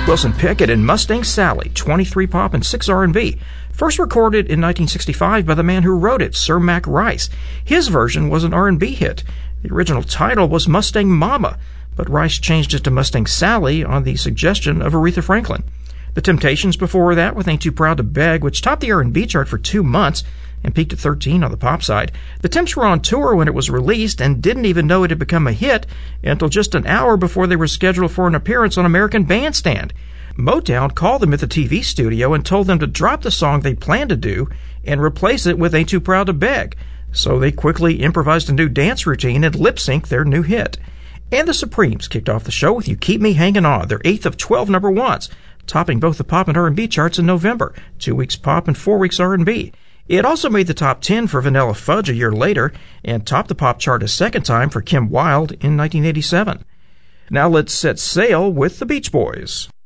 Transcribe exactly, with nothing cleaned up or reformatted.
Wilson Pickett and Mustang Sally, twenty-three pop and six R and B. First recorded in nineteen sixty-five by the man who wrote it, Sir Mac Rice. His version was an R and B hit. The original title was Mustang Mama, but Rice changed it to Mustang Sally on the suggestion of Aretha Franklin. The Temptations before that with Ain't Too Proud to Beg, which topped the R and B chart for two months and peaked at thirteen on the pop side. The Temps were on tour when it was released and didn't even know it had become a hit until just an hour before they were scheduled for an appearance on American Bandstand. Motown called them at the T V studio and told them to drop the song they planned to do and replace it with Ain't Too Proud to Beg. So they quickly improvised a new dance routine and lip-synced their new hit. And the Supremes kicked off the show with You Keep Me Hanging On, their eighth of twelve number ones, topping both the pop and R and B charts in November, two weeks pop and four weeks R and B. It also made the top ten for Vanilla Fudge a year later and topped the pop chart a second time for Kim Wilde in nineteen eighty-seven. Now let's set sail with the Beach Boys.